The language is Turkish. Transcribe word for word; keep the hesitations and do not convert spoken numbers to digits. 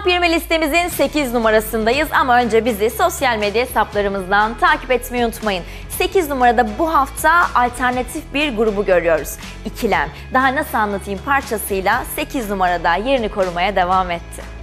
Top yirmi listemizin sekiz numarasındayız ama önce bizi sosyal medya hesaplarımızdan takip etmeyi unutmayın. sekiz numarada bu hafta alternatif bir grubu görüyoruz. İkilem. Daha nasıl anlatayım parçasıyla sekiz numarada yerini korumaya devam etti.